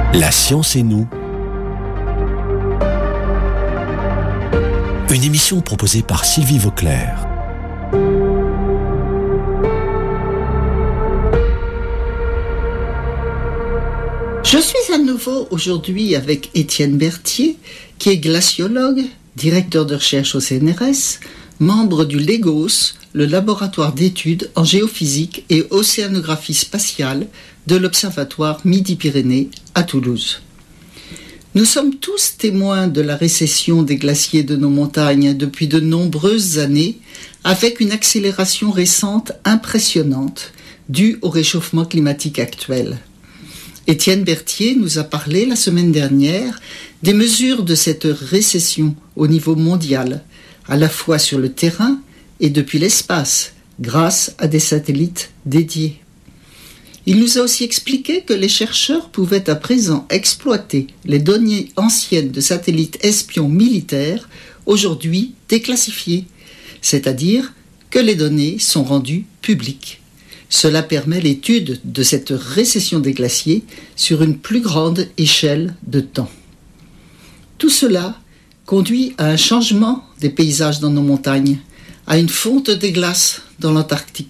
La science et nous. Une émission proposée par Sylvie Vauclair. Je suis à nouveau aujourd'hui avec Étienne Berthier, qui est glaciologue, directeur de recherche au CNRS, membre du LEGOS, le laboratoire d'études en géophysique et océanographie spatiale de l'Observatoire Midi-Pyrénées à Toulouse. Nous sommes tous témoins de la récession des glaciers de nos montagnes depuis de nombreuses années, avec une accélération récente impressionnante due au réchauffement climatique actuel. Étienne Berthier nous a parlé la semaine dernière des mesures de cette récession au niveau mondial, à la fois sur le terrain et depuis l'espace, grâce à des satellites dédiés. Il nous a aussi expliqué que les chercheurs pouvaient à présent exploiter les données anciennes de satellites espions militaires, aujourd'hui déclassifiés, c'est-à-dire que les données sont rendues publiques. Cela permet l'étude de cette récession des glaciers sur une plus grande échelle de temps. Tout cela conduit à un changement des paysages dans nos montagnes, à une fonte des glaces dans l'Antarctique.